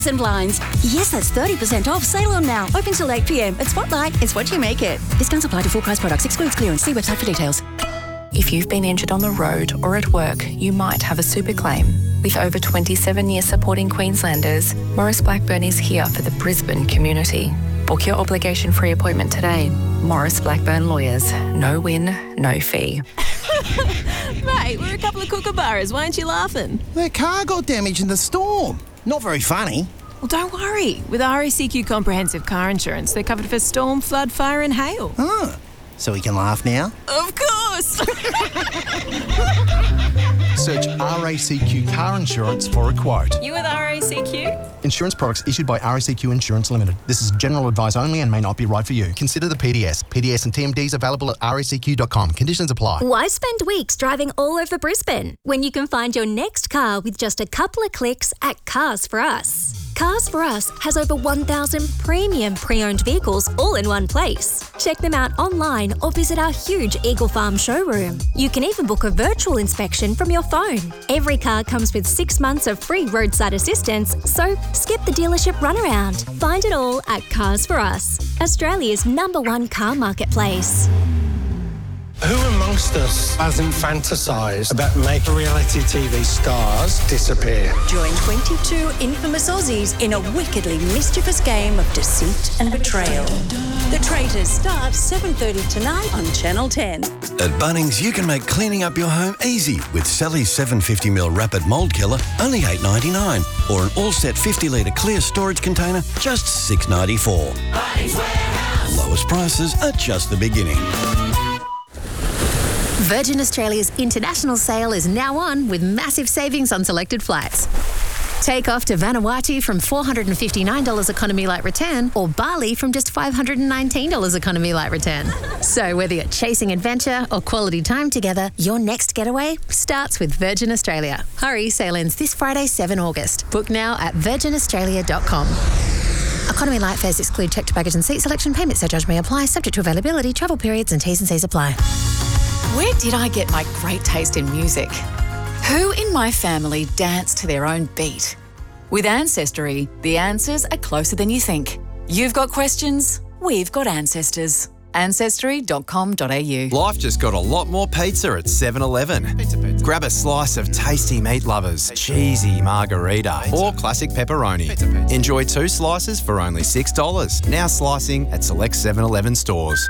and blinds. Yes, that's 30% off. Sale on now. Open till 8 p.m. At Spotlight, it's what you make it. Discounts apply to full price products. Excludes clearance. See website for details. If you've been injured on the road or at work, you might have a super claim. With over 27 years supporting Queenslanders, Maurice Blackburn is here for the Brisbane community. Book your obligation-free appointment today. Maurice Blackburn Lawyers. No win, no fee. Mate, we're a couple of kookaburras. Why aren't you laughing? Their car got damaged in the storm. Not very funny. Well, don't worry. With RACQ Comprehensive Car Insurance, they're covered for storm, flood, fire and hail. Oh, so we can laugh now? Of course! Search RACQ Car Insurance for a quote. You with RACQ? Insurance products issued by RACQ Insurance Limited. This is general advice only and may not be right for you. Consider the PDS. PDS and TMDs available at racq.com. Conditions apply. Why spend weeks driving all over Brisbane when you can find your next car with just a couple of clicks at Cars For Us? Cars For Us has over 1,000 premium pre-owned vehicles all in one place. Check them out online or visit our huge Eagle Farm showroom. You can even book a virtual inspection from your phone. Every car comes with 6 months of free roadside assistance, so skip the dealership runaround. Find it all at Cars For Us, Australia's #1 car marketplace. Who amongst us hasn't fantasised about making reality TV stars disappear? Join 22 infamous Aussies in a wickedly mischievous game of deceit and betrayal. The Traitors starts 7:30 tonight on Channel 10. At Bunnings, you can make cleaning up your home easy with Sally's 750ml Rapid Mould Killer, only $8.99, or an all-set 50-litre clear storage container, just $6.94. Bunnings Warehouse. Lowest prices are just the beginning. Virgin Australia's international sale is now on with massive savings on selected flights. Take off to Vanuatu from $459 economy light return, or Bali from just $519 economy light return. So whether you're chasing adventure or quality time together, your next getaway starts with Virgin Australia. Hurry, sale ends this Friday, 7 August. Book now at virginaustralia.com. Economy light fares exclude checked baggage and seat selection. Payment surcharge may apply, subject to availability, travel periods and T's and C's apply. Where did I get my great taste in music? Who in my family danced to their own beat? With Ancestry, the answers are closer than you think. You've got questions, we've got ancestors. Ancestry.com.au. Life just got a lot more pizza at 7-Eleven. Grab a slice of tasty meat lovers, cheesy margarita, or classic pepperoni. Enjoy 2 slices for only $6. Now slicing at select 7-Eleven stores.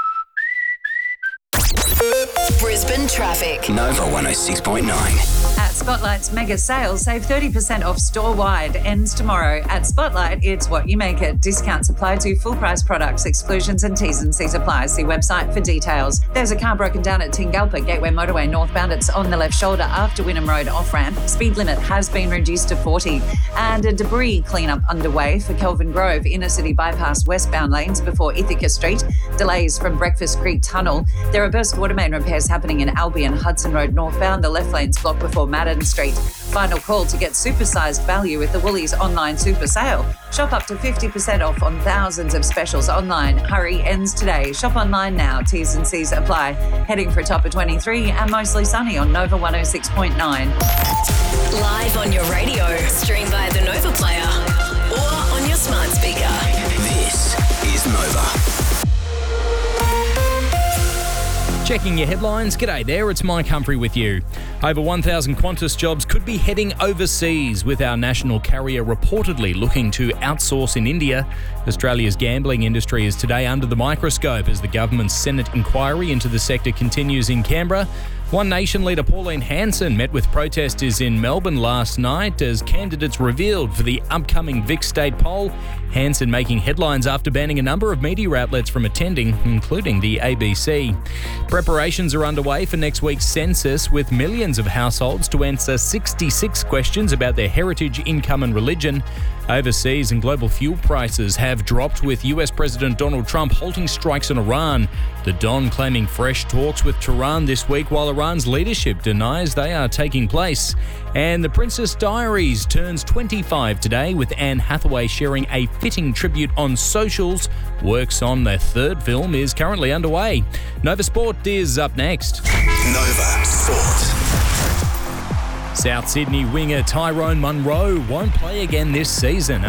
Brisbane traffic. Nova 106.9. At Spotlight's mega sale, save 30% off store-wide. Ends tomorrow. At Spotlight, it's what you make it. Discounts apply to full-price products. Exclusions and T's and C's apply. See website for details. There's a car broken down at Tingalpa, Gateway Motorway northbound. It's on the left shoulder after Wynnum Road off-ramp. Speed limit has been reduced to 40. And a debris cleanup underway for Kelvin Grove, inner city bypass westbound lanes before Ithaca Street. Delays from Breakfast Creek Tunnel. There are burst water main repairs happening in Albion, Hudson Road northbound. The left lane's blocked before Madden Street. Final call to get supersized value with the Woolies online super sale. Shop up to 50% off on thousands of specials online. Hurry, ends today. Shop online now. T's and C's apply. Heading for a top of 23 and mostly sunny on Nova 106.9. Live on your radio. Stream via the Nova player or on your smart speaker. This is Nova. Checking your headlines. G'day there, it's Mike Humphrey with you. Over 1,000 Qantas jobs could be heading overseas, with our national carrier reportedly looking to outsource in India. Australia's gambling industry is today under the microscope as the government's Senate inquiry into the sector continues in Canberra. One Nation leader Pauline Hanson met with protesters in Melbourne last night as candidates revealed for the upcoming Vic State poll. Hanson making headlines after banning a number of media outlets from attending, including the ABC. Preparations are underway for next week's census, with millions of households to answer 66 questions about their heritage, income and religion. Overseas and global fuel prices have dropped, with US President Donald Trump halting strikes on Iran. The Don claiming fresh talks with Tehran this week, while Iran's leadership denies they are taking place. And The Princess Diaries turns 25 today, with Anne Hathaway sharing a fitting tribute on socials. Works on their third film is currently underway. Nova Sport is up next. Nova Sport. South Sydney winger Tyrone Munro won't play again this season